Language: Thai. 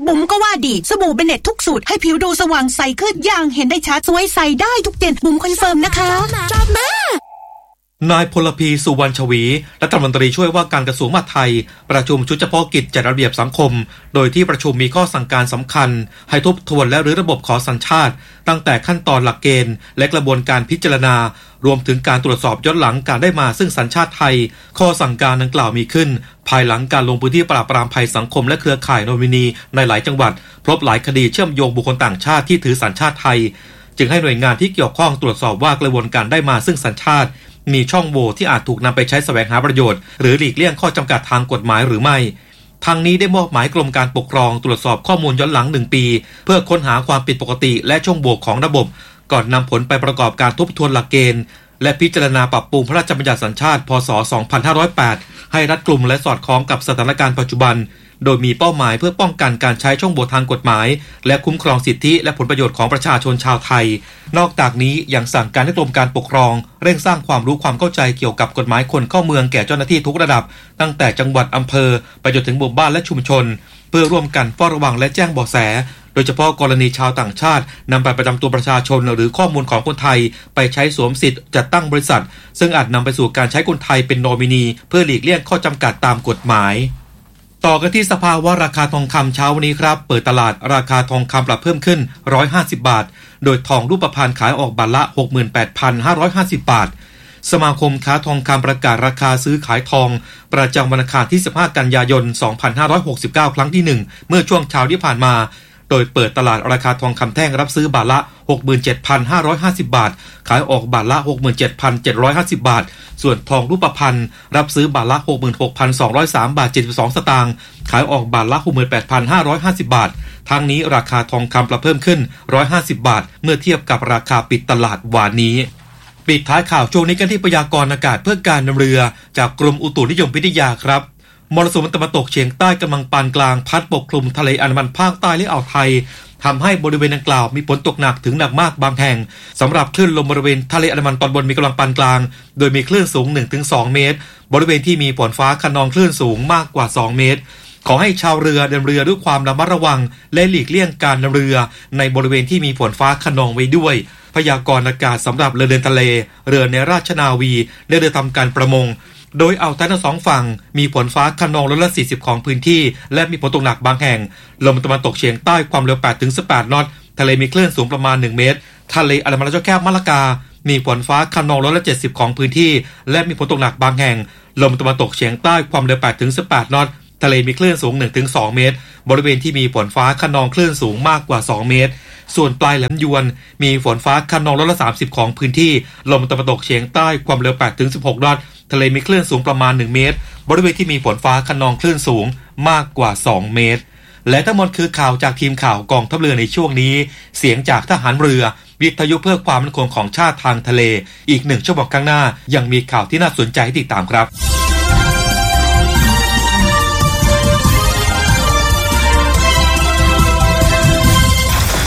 บุ๋มก็ว่าดีสบู่เบเน็ตทุกสูตรให้ผิวดูสว่างใสขึ้นอย่างเห็นได้ชัดสวยใสได้ทุกเดือนบุ๋มคอนเฟิร์มนะคะนายพลพีสุวรรณชวีรัฐมนตรีช่วยว่าการกระทรวงมหาดไทยประชุมชุดเฉพาะกิจจัดระเบียบสังคมโดยที่ประชุมมีข้อสั่งการสำคัญให้ทบทวนและรื้อระบบขอสัญชาติตั้งแต่ขั้นตอนหลักเกณฑ์และกระบวนการพิจารณารวมถึงการตรวจสอบย้อนหลังการได้มาซึ่งสัญชาติไทยข้อสั่งการดังกล่าวมีขึ้นภายหลังการลงพื้นที่ปราบปรามภัยสังคมและเครือข่ายโนมินีในหลายจังหวัดพบหลายคดีเชื่อมโยงบุคคลต่างชาติที่ถือสัญชาติไทยจึงให้หน่วยงานที่เกี่ยวข้องตรวจสอบว่ากระบวนการได้มาซึ่งสัญชาติมีช่องโหว่ที่อาจถูกนำไปใช้แสวงหาประโยชน์หรือหลีกเลี่ยงข้อจำกัดทางกฎหมายหรือไม่ทางนี้ได้มอบหมายกรมการปกครองตรวจสอบข้อมูลย้อนหลัง1 ปีเพื่อค้นหาความผิดปกติและช่องโหว่ของระบบก่อนนำผลไปประกอบการทบทวนหลักเกณฑ์และพิจารณาปรับปรุงพระราชบัญญัติสัญชาติพ.ศ. 2508ให้รัดกุมและสอดคล้องกับสถานการณ์ปัจจุบันโดยมีเป้าหมายเพื่อป้องกันการใช้ช่องโหว่ทางกฎหมายและคุ้มครองสิทธิและผลประโยชน์ของประชาชนชาวไทยนอกจากนี้ยังสั่งการให้กรมการปกครองเร่งสร้างความรู้ความเข้าใจเกี่ยวกับกฎหมายคนเข้าเมืองแก่เจ้าหน้าที่ทุกระดับตั้งแต่จังหวัดอำเภอไปจนถึงหมู่บ้านและชุมชนเพื่อร่วมกันเฝ้าระวังและแจ้งเบาะแสโดยเฉพาะกรณีชาวต่างชาตินำบัตรประจำตัวประชาชนหรือข้อมูลของคนไทยไปใช้สวมสิทธิ์จัดตั้งบริษัทซึ่งอาจนำไปสู่การใช้คนไทยเป็นโนมินีเพื่อหลีกเลี่ยงข้อจำกัดตามกฎหมายต่อกันที่สภาวะราคาทองคำเช้าวันนี้ครับเปิดตลาดราคาทองคำปรับเพิ่มขึ้น150 บาทโดยทองรูปพรรณขายออกบาทละ 68,550 บาทสมาคมค้าทองคำประกาศราคาซื้อขายทองประจำวันอังคารที่15 กันยายน 2569 ครั้งที่ 1เมื่อช่วงเช้าที่ผ่านมาโดยเปิดตลาดราคาทองคำแท่งรับซื้อบาทละ 67,550 บาทขายออกบาทละ 67,750 บาทส่วนทองรูปพรรณรับซื้อบาทละ 66,203 บาท 72 สตางค์ขายออกบาทละ 68,550 บาททั้งนี้ราคาทองคำปรับเพิ่มขึ้น150 บาทเมื่อเทียบกับราคาปิดตลาดวานนี้ปิดท้ายข่าวช่วงนี้กันที่พยากรณ์อากาศเพื่อการนำเรือจากกรมอุตุนิยมวิทยาครับมรสุมตะวันตกเฉียงใต้กำลังปานกลางพัดปกคลุมทะเลอันดามันภาคใต้และอ่าวไทยทำให้บริเวณดังกล่าวมีฝนตกหนักถึงหนักมากบางแห่งสำหรับคลื่นลมบริเวณทะเลอันดามันตอนบนมีกำลังปานกลางโดยมีคลื่นสูง 1-2 เมตรบริเวณที่มีฝนฟ้าคะนองคลื่นสูงมากกว่า2เมตรขอให้ชาวเรือเดินเรือด้วยความระมัดระวังและหลีกเลี่ยงการเดินเรือในบริเวณที่มีฝนฟ้าคะนองไว้ด้วยพยากรณ์อากาศสำหรับเรือเดินทะเลเรือในราชนาวีและเรือทำการประมงโดยอ่าวไทยทั้งสองฝั่งมีฝนฟ้าคะนองร้อยละ40ของพื้นที่และมีฝนตกหนักบางแห่งลมตะวันตกเฉียงใต้ความเร็ว 8-18 นอตทะเลมีคลื่นสูงประมาณ1เมตรทะเลอันดามันและอ่าวแคบมะละกามีฝนฟ้าคะนองร้อยละ70ของพื้นที่และมีฝนตกหนักบางแห่งลมตะวันตกเฉียงใต้ความเร็ว 8-18 นอตทะเลมีคลื่นสูง 1-2 เมตรบริเวณที่มีฝนฟ้าคะนองคลื่นสูงมากกว่า2เมตรส่วนปลายแหลมยวนมีฝนฟ้าคะนองร้อยละ30ของพื้นที่ลมตะวันตกเฉียงใต้ความเร็ว 8-16 นอตทะเลมีคลื่นสูงประมาณ1เมตรบริเวณที่มีฝนฟ้าคะนองคลื่นสูงมากกว่า2เมตรและทั้งหมดคือข่าวจากทีมข่าวกองทัพเรือในช่วงนี้เสียงจากทหารเรือวิทยุเพื่อความมั่นคงของชาติทางทะเลอีก1 ชั่วโมงข้างหน้ายังมีข่าวที่น่าสนใจให้ติดตามครับ